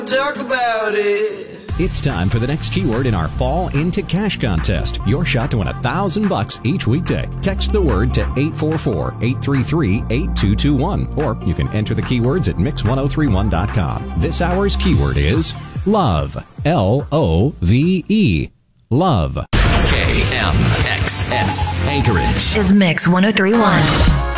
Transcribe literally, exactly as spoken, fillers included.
Talk about it. It's time for the next keyword in our Fall Into Cash contest. Your shot to win a thousand bucks each weekday. Text the word to eight four four, eight three three, eight two two one, or you can enter the keywords at mix ten thirty-one dot com. This hour's keyword is love. L O V E. Love. K M X S Anchorage is Mix ten thirty-one.